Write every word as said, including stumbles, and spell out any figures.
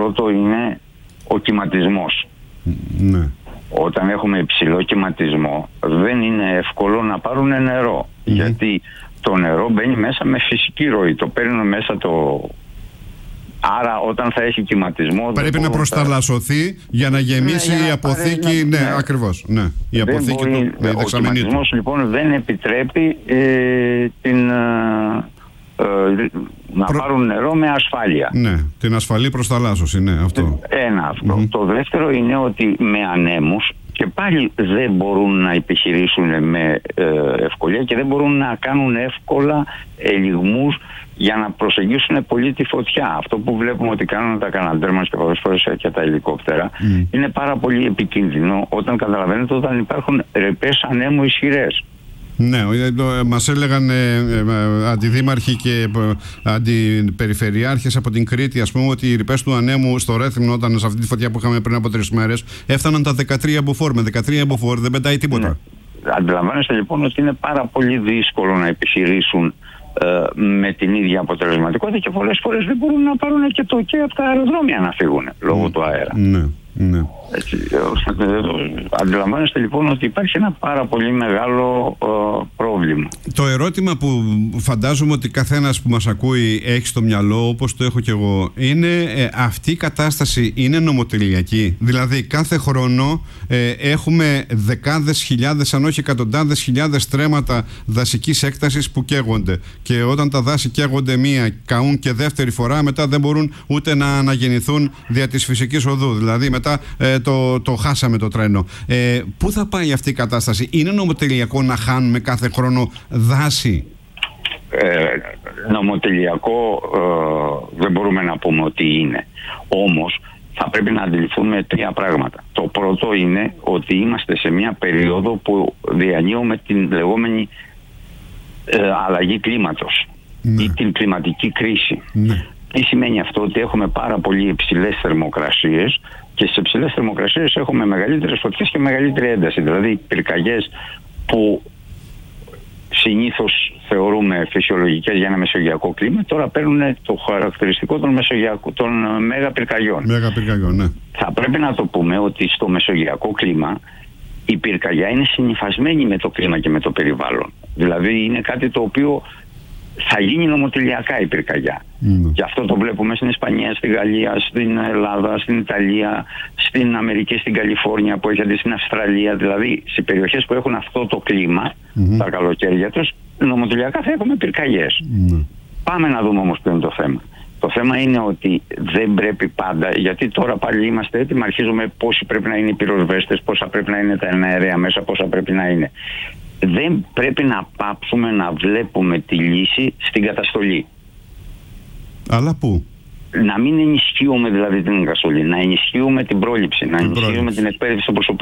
πρώτο είναι ο κυματισμός. Ναι. Όταν έχουμε υψηλό κυματισμό δεν είναι εύκολο να πάρουν νερό. Mm-hmm. Γιατί το νερό μπαίνει μέσα με φυσική ροή. Το παίρνουν μέσα το... Άρα όταν θα έχει κυματισμό... Πρέπει να προσταλασσωθεί για να γεμίσει ναι, η αποθήκη... Πάρει, ναι, ναι, ναι, ακριβώς. Ναι. Η αποθήκη μπορεί, του... Ο κυματισμός λοιπόν δεν επιτρέπει ε, την... Ε, ε, να Προ... πάρουν νερό με ασφάλεια. Ναι, την ασφαλή προσταλάσσωση, ναι, αυτό. Ένα αυτό. Mm-hmm. Το δεύτερο είναι ότι με ανέμους και πάλι δεν μπορούν να επιχειρήσουν με ε, ευκολία και δεν μπορούν να κάνουν εύκολα ελιγμούς για να προσεγγίσουν πολύ τη φωτιά. Αυτό που βλέπουμε ότι κάνουν τα καναντέρ μας και πολλές φορές και τα ελικόπτερα mm. είναι πάρα πολύ επικίνδυνο όταν καταλαβαίνετε όταν υπάρχουν ρεπές ανέμου ισχυρές. Ναι, μας έλεγαν ε, ε, αντιδήμαρχοι και ε, αντιπεριφερειάρχες από την Κρήτη, ας πούμε, ότι οι ρηπές του ανέμου στο Ρέθυμνο, όταν σε αυτή τη φωτιά που είχαμε πριν από τρεις μέρες, έφταναν τα δεκατρία μποφόρ. Με δεκατρία μποφόρ δεν πετάει τίποτα. Ναι. Αντιλαμβάνεστε λοιπόν ότι είναι πάρα πολύ δύσκολο να επιχειρήσουν ε, με την ίδια αποτελεσματικότητα και πολλές φορές δεν μπορούν να πάρουν και το και από τα αεροδρόμια να φύγουν λόγω mm. του αέρα. Ναι. Ναι. Έτσι, αντιλαμβάνεστε λοιπόν ότι υπάρχει ένα πάρα πολύ μεγάλο ε, πρόβλημα. Το ερώτημα που φαντάζομαι ότι καθένας που μας ακούει έχει στο μυαλό, όπως το έχω κι εγώ, είναι ε, αυτή η κατάσταση είναι νομοτελειακή? Δηλαδή κάθε χρόνο ε, έχουμε δεκάδες χιλιάδες αν όχι εκατοντάδες χιλιάδες στρέμματα δασικής έκτασης που καίγονται, και όταν τα δάση καίγονται μία, καούν και δεύτερη φορά, μετά δεν μπορούν ούτε να αναγεννηθούν δια της φυσικής οδού. Δηλαδή μετά ε, το, το χάσαμε το τρένο. Ε, πού θα πάει αυτή η κατάσταση? Είναι νομοτελειακό να χάνουμε κάθε χρόνο δάση? Ε, νομοτελειακό ε, δεν μπορούμε να πούμε ότι είναι. Όμως θα πρέπει να αντιληφθούμε τρία πράγματα. Το πρώτο είναι ότι είμαστε σε μια περίοδο που διανύουμε την λεγόμενη ε, αλλαγή κλίματος, ναι, ή την κλιματική κρίση. Ναι. Τι σημαίνει αυτό? Ότι έχουμε πάρα πολύ υψηλές θερμοκρασίες και στις υψηλές θερμοκρασίες έχουμε μεγαλύτερες φωτιές και μεγαλύτερη ένταση. Δηλαδή πυρκαγιές που συνήθως θεωρούμε φυσιολογικές για ένα μεσογειακό κλίμα, τώρα παίρνουν το χαρακτηριστικό των, των μέγα πυρκαγιών. Μέγα πυρκαγιών, ναι. Θα πρέπει να το πούμε ότι στο μεσογειακό κλίμα η πυρκαγιά είναι συνυφασμένη με το κλίμα και με το περιβάλλον. Δηλαδή είναι κάτι το οποίο θα γίνει νομοτελειακά η πυρκαγιά. Mm. Και αυτό το βλέπουμε στην Ισπανία, στην Γαλλία, στην Ελλάδα, στην Ιταλία, στην Αμερική, στην Καλιφόρνια που έχετε, στην Αυστραλία. Δηλαδή σε περιοχές που έχουν αυτό το κλίμα, mm-hmm, τα καλοκαίρια τους, νομοτελειακά θα έχουμε πυρκαγιές. Mm. Πάμε να δούμε όμως ποιο είναι το θέμα. Το θέμα είναι ότι δεν πρέπει πάντα, γιατί τώρα πάλι είμαστε έτοιμοι, αρχίζουμε πόσοι πρέπει να είναι οι πυροσβέστες, πόσα πρέπει να είναι τα εναέρια μέσα, πόσα πρέπει να είναι. Δεν πρέπει να πάψουμε να βλέπουμε τη λύση στην καταστολή. Αλλά πού? Να μην ενισχύουμε δηλαδή την καταστολή, να ενισχύουμε την πρόληψη, να την ενισχύουμε πρόληψη. την εκπαίδευση του προσωπικού.